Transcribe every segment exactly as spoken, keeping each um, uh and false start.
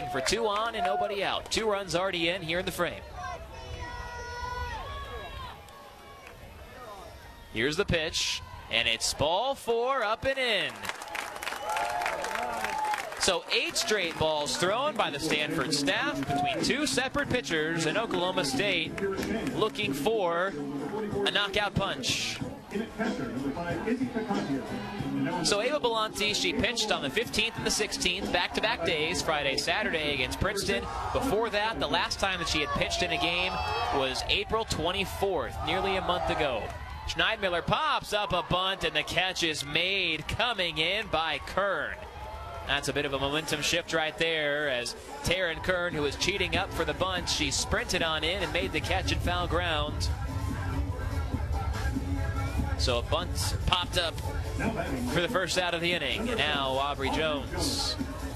for two on and nobody out. Two runs already in here in the frame. Here's the pitch, and it's ball four, up and in. So eight straight balls thrown by the Stanford staff between two separate pitchers, and Oklahoma State looking for a knockout punch. So Ava Belanti, she pitched on the fifteenth and the sixteenth, back-to-back days, Friday, Saturday against Princeton. Before that, the last time that she had pitched in a game was April twenty-fourth, nearly a month ago. Schneidmiller pops up a bunt, and the catch is made, coming in by Kern. That's a bit of a momentum shift right there, as Taryn Kern, who was cheating up for the bunt, she sprinted on in and made the catch in foul ground. So a bunt popped up for the first out of the inning. And now Aubrey Jones.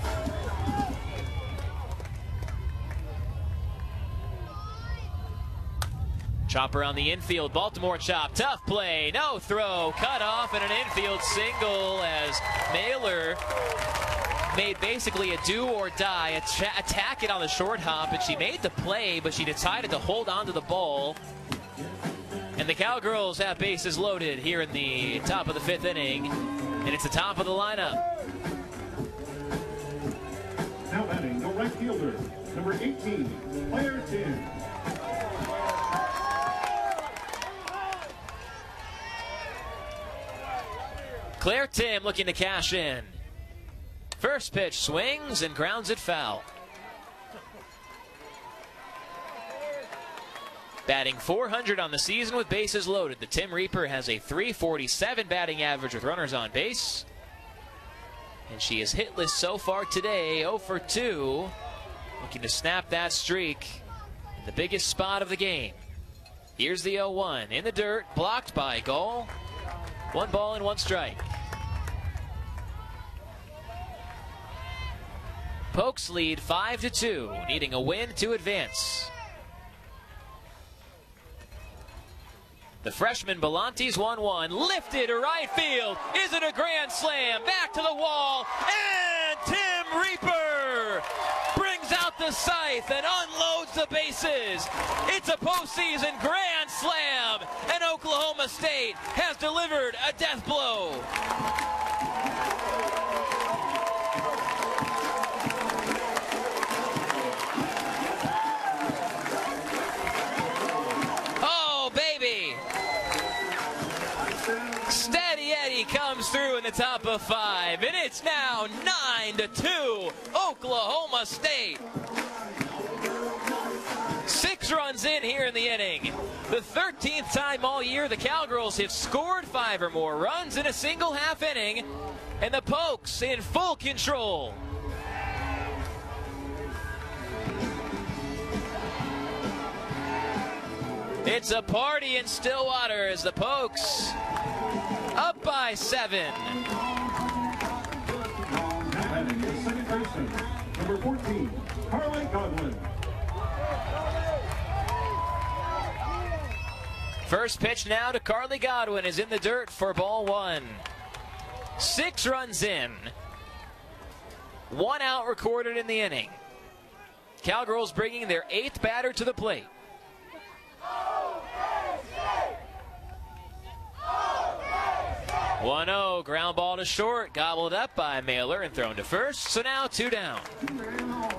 Chopper on the infield, Baltimore chop, tough play, no throw, cut off, and an infield single as Mailer made basically a do or die, attack it on the short hop, and she made the play, but she decided to hold on to the ball. And the Cowgirls have bases loaded here in the top of the fifth inning, and it's the top of the lineup. Now batting the right fielder, number eighteen, Claire Tim. Claire Tim looking to cash in. First pitch swings and grounds it foul. Batting four hundred on the season with bases loaded, the Tim Reaper has a three forty-seven batting average with runners on base. And she is hitless so far today, oh for two. Looking to snap that streak in the biggest spot of the game. Here's the oh one, in the dirt, blocked by Gall. One ball and one strike. Pokes lead five to two, needing a win to advance. The freshman Belanti's one one, lifted to right field. Is it a grand slam? Back to the wall, and Tim Reaper brings out the scythe and unloads the bases. It's a postseason grand slam, and Oklahoma State has delivered a death blow. Steady Eddie comes through in the top of five, and it's now nine to two, Oklahoma State. Six runs in here in the inning. The thirteenth time all year the Cowgirls have scored five or more runs in a single half inning, and the Pokes in full control. It's a party in Stillwater as the Pokes up by seven. The second baseman, number fourteen, Carly Godwin. First pitch now to Carly Godwin is in the dirt for ball one. Six runs in. One out recorded in the inning. Cowgirls bringing their eighth batter to the plate. one oh, ground ball to short, gobbled up by Mailer and thrown to first, so now two down.